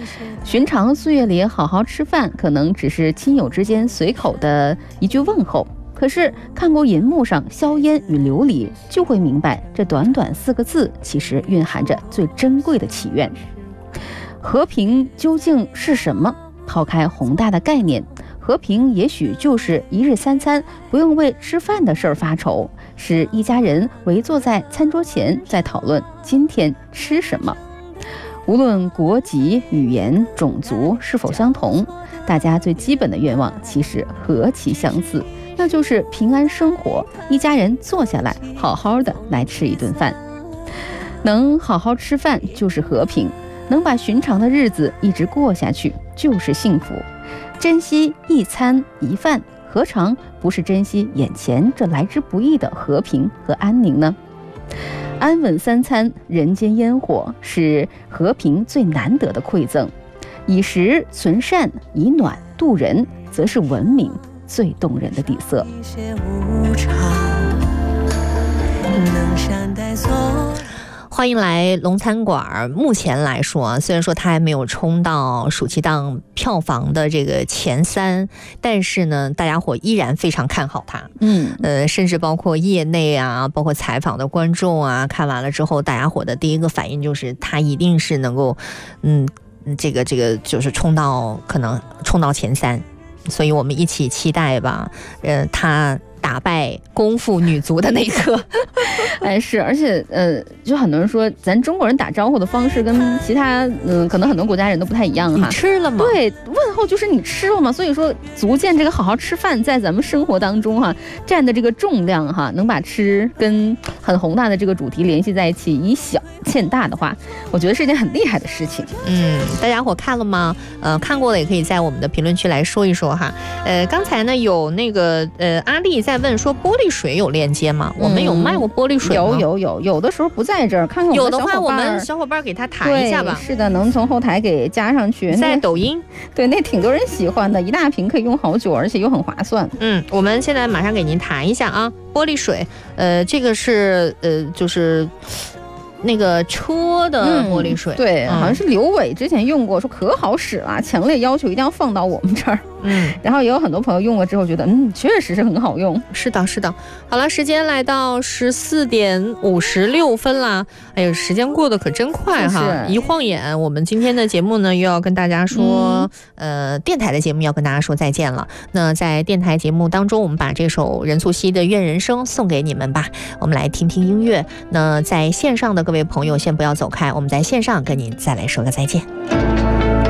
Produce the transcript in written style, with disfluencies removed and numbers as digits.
寻常岁月里好好吃饭，可能只是亲友之间随口的一句问候。可是看过银幕上硝烟与琉璃，就会明白这短短4个字其实蕴含着最珍贵的祈愿。和平究竟是什么？抛开宏大的概念，和平也许就是一日3餐不用为吃饭的事儿发愁，是一家人围坐在餐桌前在讨论今天吃什么。无论国籍、语言、种族是否相同，大家最基本的愿望其实何其相似，那就是平安生活，一家人坐下来好好的来吃一顿饭。能好好吃饭就是和平，能把寻常的日子一直过下去就是幸福。珍惜一餐一饭，何尝不是珍惜眼前这来之不易的和平和安宁呢？安稳3餐，人间烟火，是和平最难得的馈赠。以食存善，以暖度人，则是文明最动人的底色。 欢迎来龙餐馆。目前来说，虽然说它还没有冲到暑期档票房的这个前3，但是呢，大家伙依然非常看好它。甚至包括业内啊，包括采访的观众啊，看完了之后，大家伙的第一个反应就是它一定是能够，这个就是可能冲到前3，所以我们一起期待吧。它打败功夫女足的那一刻。 是，而且就很多人说咱中国人打招呼的方式跟其他可能很多国家人都不太一样哈。 你吃了吗？ 对，问候就是你吃了吗？所以说足见这个好好吃饭在咱们生活当中哈占的这个重量哈，能把吃跟很宏大的这个主题联系在一起，以小见大的话，我觉得是一件很厉害的事情。 大家伙看了吗？看过的也可以在我们的评论区来说一说哈。刚才呢有那个阿丽在问说玻璃水有链接吗？我们有卖过玻璃水吗？ 有的时候不在这儿，看看我们的小伙伴， 有的话我们小伙伴给他谈一下吧。 是的，能从后台给加上去。 在抖音， 对，那挺多人喜欢的，一大瓶可以用好久，而且又很划算。 我们现在马上给您谈一下啊，玻璃水，这个是就是那个车的玻璃水， 对，好像是刘伟之前用过，说可好使了，强烈要求一定要放到我们这儿。然后也有很多朋友用了之后觉得确实是很好用。 是的。好了，时间来到14点56分啦。哎呦，时间过得可真快哈！一晃眼，我们今天的节目呢又要跟大家说，电台的节目要跟大家说再见了。那在电台节目当中，我们把这首任素汐的《愿人生》送给你们吧。我们来听听音乐。那在线上的各位朋友先不要走开，我们在线上跟您再来说个再见。